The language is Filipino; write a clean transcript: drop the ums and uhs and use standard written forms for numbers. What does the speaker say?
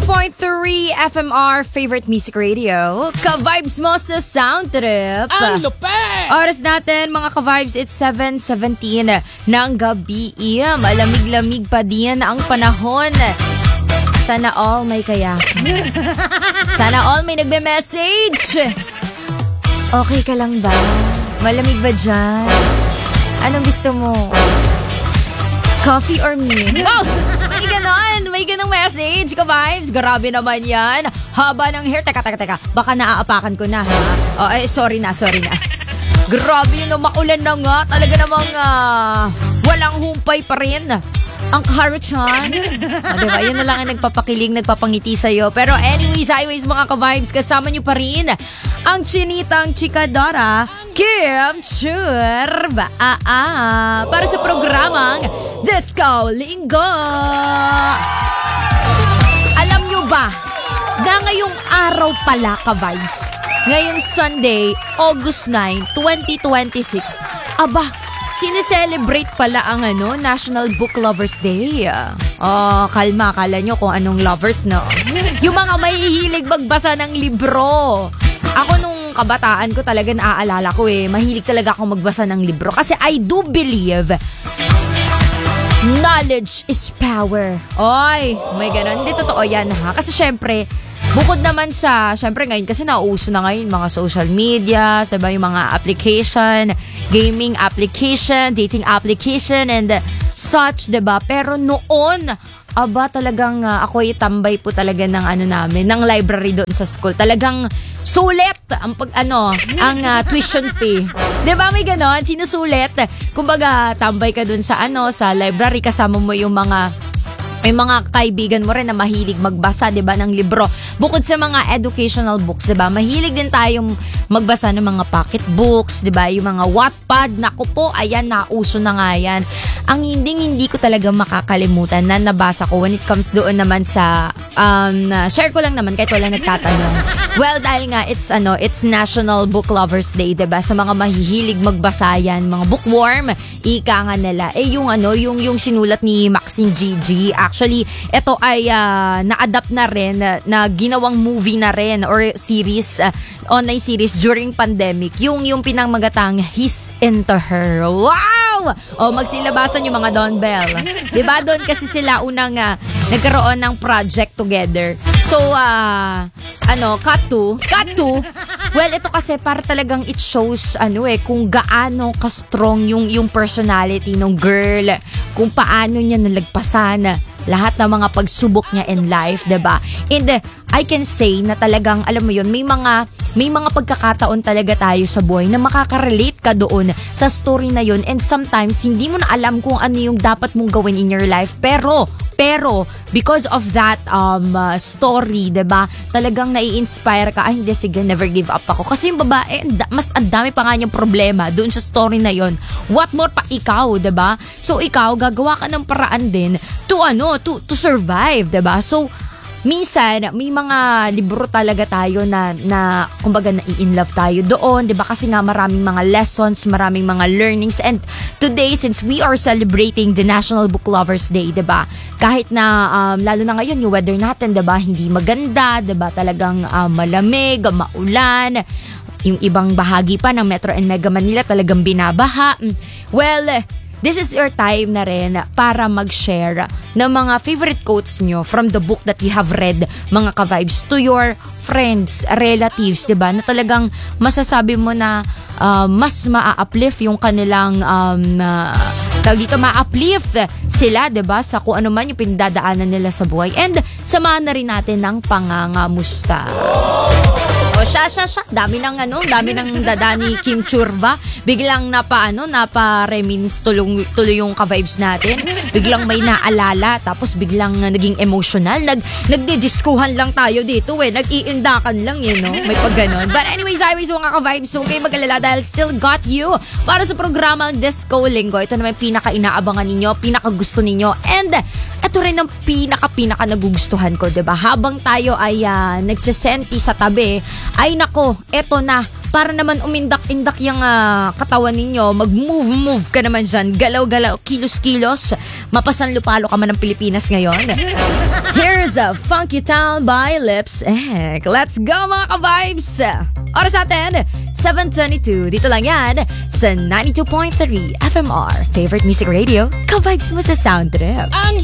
101.3 FMR Favorite Music Radio. Ka-vibes mo sa Sound Trip. Ang lupet! Oras natin mga ka-vibes, it's 7:17 ng gabi. Malamig-lamig pa din ang panahon. Sana all may kayakan. Sana all may nagbe-message. Okay ka lang ba? Malamig ba dyan? Anong gusto mo? Coffee or me? Oh! May ganon! May ganong message, ka-vibes. Grabe naman yan. Haba ng hair. Teka. Baka naaapakan ko na, ha? Oh, sorry na. Grabe yun, maulan na nga. Talaga namang walang humpay pa rin. Ang kaharuchan. Diba? Yun na lang ang nagpapakiling, nagpapangiti sa'yo. Pero anyways, mga ka-vibes, kasama nyo pa rin ang chinitang chikadora, Kim Churba. Para sa programang Disco Linggo. Alam nyo ba, na ngayong araw pala, ka-vibes, ngayong Sunday, August 9, 2026, sineselebrate pala ang National Book Lovers Day. Kalma, akala nyo kung anong lovers, no? Yung mga mahihilig magbasa ng libro. Ako nung kabataan ko talaga naaalala ko mahilig talaga ako magbasa ng libro. Kasi I do believe knowledge is power. Oy, may ganun. Hindi totoo yan, ha? Kasi syempre, bukod naman sa, syempre ngayon kasi nauuso na ngayon mga social media, diba, yung mga application, gaming application, dating application, and such, diba? Pero noon, talagang ako'y tambay po talaga ng namin, ng library doon sa school. Talagang sulit ang ang tuition fee. 'Di ba may ganon? Sinusulit. Kumbaga, tambay ka doon sa sa library, kasama mo yung mga kaibigan mo rin na mahilig magbasa, 'di ba, ng libro. Bukod sa mga educational books, 'di ba? Mahilig din tayong magbasa ng mga pocket books, 'di ba? Yung mga Wattpad, naku po, ayan, nauso na nga 'yan. Ang hindi ko talaga makakalimutan na nabasa ko when it comes doon naman sa share ko lang naman kahit wala nagtatanong. Well, dahil nga it's National Book Lovers Day, 'di ba? Sa mga mahihilig magbasa yan, mga bookworm, ika nga nila. Yung sinulat ni Maxine Gigi. Actually, ito ay na-adapt na rin, na ginawang movie na rin or series, online series during pandemic. Yung pinangmagatang He's Into Her. Wow! Magsilabasan yung mga Don Bell. Diba? Doon kasi sila unang nagkaroon ng project together. So, cut to. Well, ito kasi para talagang it shows kung gaano ka-strong yung personality ng girl, kung paano niya nalagpasan lahat ng mga pagsubok niya in life, 'di ba? And I can say na talagang, alam mo yun, may mga pagkakataon talaga tayo sa buhay na makaka-relate ka doon sa story na yun, and sometimes hindi mo na alam kung ano yung dapat mong gawin in your life, pero because of that story, 'di ba? Talagang nai-inspire ka, hindi, sige, never give up ako. Kasi yung babae, mas ang dami pa nga niyang problema doon sa story na yon. What more pa ikaw, 'di ba? So ikaw gagawa ka ng paraan din to survive, 'di ba? So minsan, may mga libro talaga tayo na kumbaga nai-inlove tayo doon, 'di ba? Kasi nga maraming mga lessons, maraming mga learnings. And today, since we are celebrating the National Book Lovers Day, 'di ba? Kahit na lalo na ngayon yung weather natin, 'di ba? Hindi maganda, 'di ba? Talagang malamig, maulan. Yung ibang bahagi pa ng Metro and Mega Manila talagang binabaha. Well, this is your time na rin para mag-share ng mga favorite quotes nyo from the book that you have read, mga ka-vibes, to your friends, relatives, diba? Na talagang masasabi mo na mas ma-uplift yung kanilang ma-uplift sila, diba? Sa kung ano man yung pinagdadaanan nila sa buhay. And samahan na rin natin ng pangangamusta. Siya. Dami ng dada ni Kim Churba. Biglang napa-reminisce tuloy yung ka-vibes natin. Biglang may naalala, tapos biglang naging emotional. Nagdidiskuhan lang tayo dito nag-iindakan lang may pagganon. But anyways, mga ka-vibes, so kayo mag-alala dahil still got you para sa programang Disco Linggo. Ito naman pinaka-inaabangan ninyo, pinaka-gusto ninyo, and ito rin ang pinaka nagugustuhan ko, diba? Habang tayo ay nagsisenti sa tabi, ay nako, eto na, para naman umindak-indak yung katawan ninyo, mag-move ka naman dyan, galaw-galaw, kilos-kilos, mapasan lupalo ka man ng Pilipinas ngayon. Here Here's a Funky Town by Lips Egg. Let's go mga ka-vibes! Oras natin, 7:22. Dito lang yan sa 92.3 FMR. Favorite Music Radio. Ka-vibes mo sa Sound Trip. Ang